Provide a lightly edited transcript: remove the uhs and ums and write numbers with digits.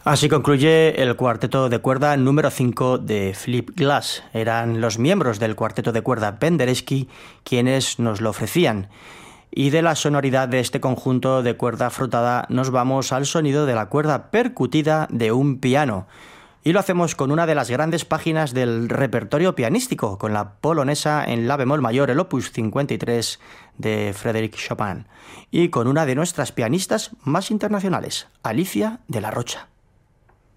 Así concluye el cuarteto de cuerda número 5 de Philip Glass. Eran los miembros del cuarteto de cuerda Penderecki quienes nos lo ofrecían. Y de la sonoridad de este conjunto de cuerda frotada nos vamos al sonido de la cuerda percutida de un piano. Y lo hacemos con una de las grandes páginas del repertorio pianístico, con la polonesa en la bemol mayor, el opus 53 de Frédéric Chopin, y con una de nuestras pianistas más internacionales, Alicia de la Rocha.